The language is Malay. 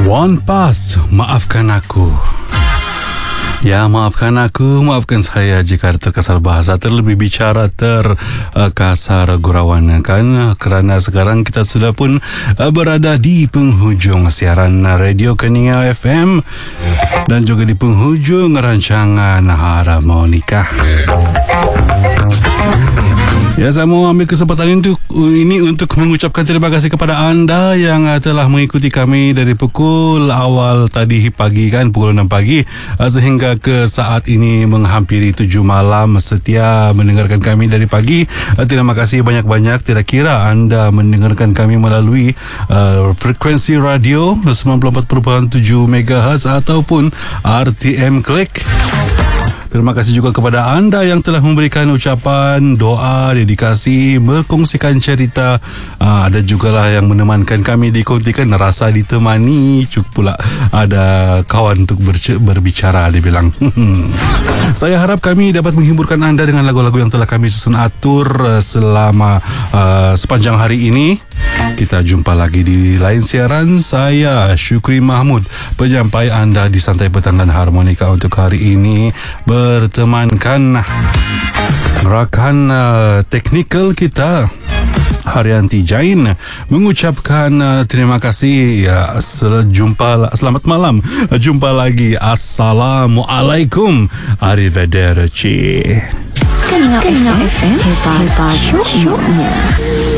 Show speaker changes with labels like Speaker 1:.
Speaker 1: One Path, maafkan aku. Ya, maafkan aku, maafkan saya jika terkasar bahasa, terlebih bicara terkasar gurauan kan, kerana sekarang kita sudah pun berada di penghujung siaran Radio Keningau FM dan juga di penghujung rancangan Harmonika. Ya, saya mau ambil kesempatan ini untuk mengucapkan terima kasih kepada anda yang telah mengikuti kami dari pukul awal tadi pagi kan, pukul 6 pagi sehingga ke saat ini menghampiri 7 malam setia mendengarkan kami dari pagi. Terima kasih banyak-banyak. Tidak kira anda mendengarkan kami melalui frekuensi radio 94.7 MHz ataupun RTM Klik. Terima kasih juga kepada anda yang telah memberikan ucapan, doa, dedikasi, berkongsikan cerita. Ada jugalah yang menemankan kami di kontikan, rasa ditemani. Cukup pula ada kawan untuk berbicara, dia bilang. Saya harap kami dapat menghiburkan anda dengan lagu-lagu yang telah kami susun atur selama sepanjang hari ini. Kita jumpa lagi di lain siaran. Saya Syukri Mahmud, penyampai anda di Santai Petang dan Harmonika untuk hari ini, bertemankan rakan teknikal kita Haryanti Jain, mengucapkan terima kasih. Ya, selamat malam, jumpa lagi, Assalamualaikum, Arrivederci.
Speaker 2: Keningau FM, hebat syuknya.